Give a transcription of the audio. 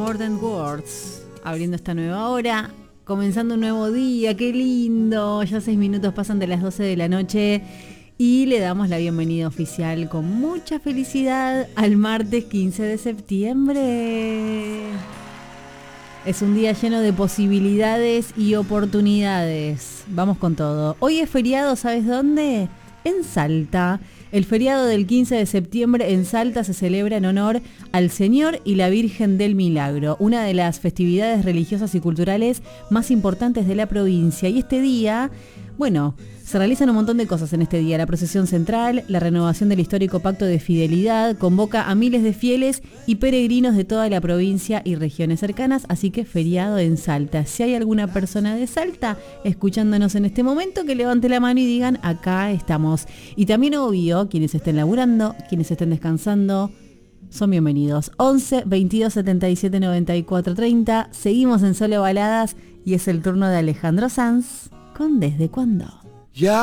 More Than Words, abriendo esta nueva hora, comenzando un nuevo día, qué lindo, ya 6 minutos pasan de las 12 de la noche y le damos la bienvenida oficial con mucha felicidad al martes 15 de septiembre. Es un día lleno de posibilidades y oportunidades, vamos con todo. Hoy es feriado, ¿sabes dónde? En Salta. El feriado del 15 de septiembre en Salta se celebra en honor al Señor y la Virgen del Milagro, una de las festividades religiosas y culturales más importantes de la provincia. Y este día, bueno, se realizan un montón de cosas en este día. La procesión central, la renovación del histórico pacto de fidelidad, convoca a miles de fieles y peregrinos de toda la provincia y regiones cercanas, así que feriado en Salta. Si hay alguna persona de Salta escuchándonos en este momento, que levante la mano y digan, acá estamos. Y también, obvio, quienes estén laburando, quienes estén descansando, son bienvenidos. 11 22 77 94 30. Seguimos en Solo Baladas y es el turno de Alejandro Sanz con ¿Desde cuándo? Ya